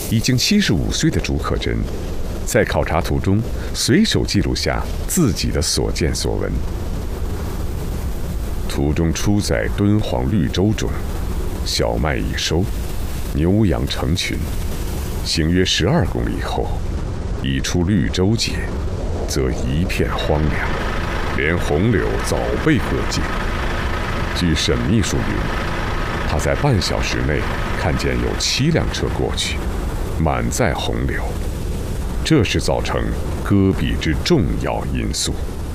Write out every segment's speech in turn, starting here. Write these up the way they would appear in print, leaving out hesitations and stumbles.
已经75岁的竺可桢，在考察途中随手记录下自己的所见所闻。途中出在敦煌绿洲中，小麦已收，牛羊成群，行约12公里后，已出绿洲界，则一片荒凉，连洪流早被割尽。据沈秘书云，他在半小时内看见有7辆车过去，满载洪流，这是造成戈壁之重要因素。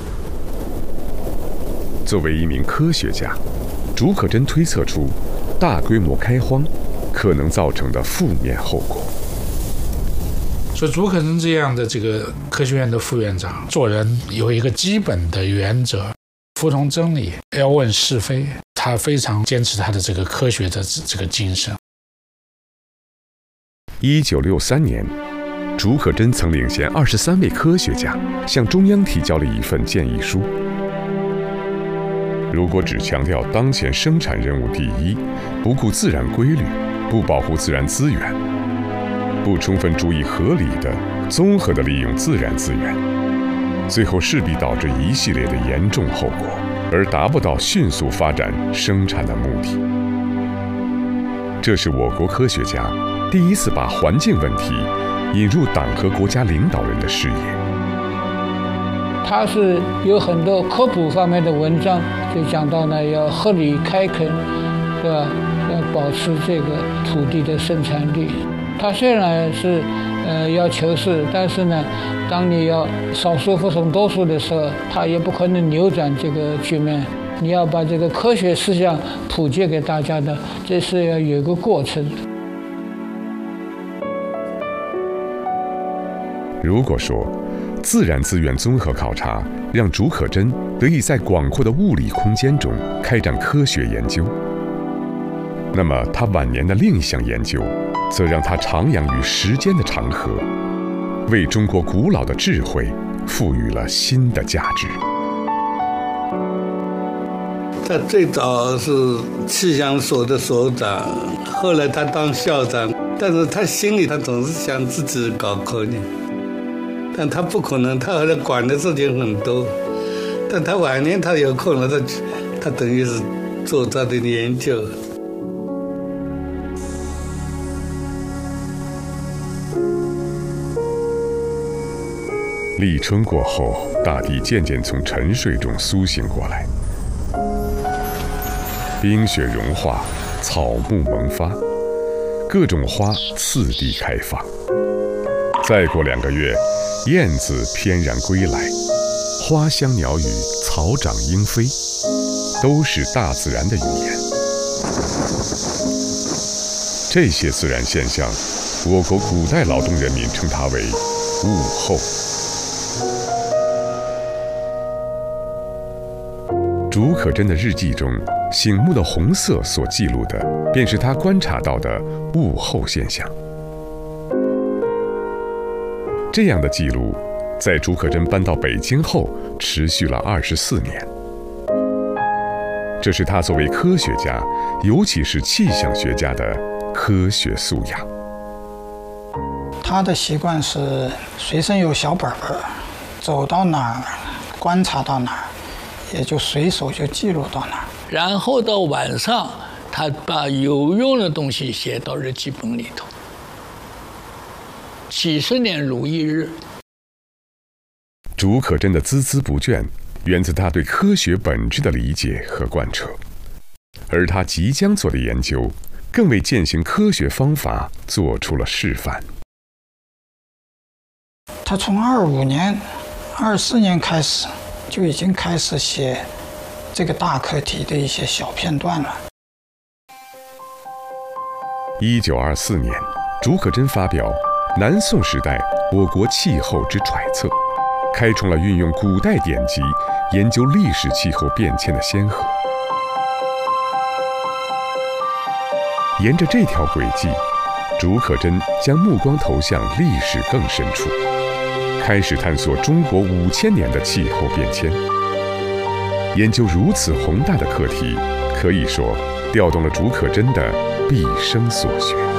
作为一名科学家，竺可桢推测出大规模开荒可能造成的负面后果。 所以竺可桢这样的这个科学院的副院长，做人有一个基本的原则，服从真理，要问是非。他非常坚持他的这个科学的这个精神。 1963年，竺可桢曾领衔23位科学家向中央提交了一份建议书。如果只强调当前生产任务第一，不顾自然规律，不保护自然资源，不充分注意合理的、综合的利用自然资源，最后势必导致一系列的严重后果，而达不到迅速发展生产的目的。这是我国科学家第一次把环境问题引入党和国家领导人的视野。 他是有很多科普方面的文章，就讲到呢，要合理开垦，是吧？要保持这个土地的生产力。他虽然是要求是，但是呢，当你要少数服从多数的时候，他也不可能扭转这个局面。你要把这个科学思想普及给大家的，这是要有一个过程。 如果说自然资源综合考察让竺可桢得以在广阔的物理空间中开展科学研究，那么他晚年的另一项研究则让他徜徉于时间的长河，为中国古老的智慧赋予了新的价值。 他最早是气象所的所长，后来他当校长，但是他心里他总是想自己搞科研，但他不可能，他后来管的事情很多，但他晚年他有空了，他等于是做他的研究。 立春过后，大地渐渐从沉睡中苏醒过来，冰雪融化，草木萌发，各种花次第开放。再过2个月，燕子翩然归来，花香鸟语，草长莺飞，都是大自然的语言。这些自然现象，我国古代劳动人民称它为物候。竺可桢的日记中，醒目的红色所记录的，便是他观察到的物候现象。这样的记录，在竺可桢搬到北京后，持续了24年。这是他作为科学家，尤其是气象学家的科学素养。 他的习惯是随身有小本本，走到哪儿，观察到哪儿，也就随手就记录到哪儿。 然后到晚上，他把有用的东西写到日记本里头。几十年如一日。 竺可桢的孜孜不倦，源自他对科学本质的理解和贯彻，而他即将做的研究，更为践行科学方法做出了示范。 他从25年、24年开始，就已经开始写这个大课题的一些小片段了。 1924年，竺可桢发表《南宋时代我国气候之揣测》，开创了运用古代典籍研究历史气候变迁的先河。沿着这条轨迹，竺可桢将目光投向历史更深处，开始探索中国5000年的气候变迁。研究如此宏大的课题，可以说调动了竺可桢的毕生所学。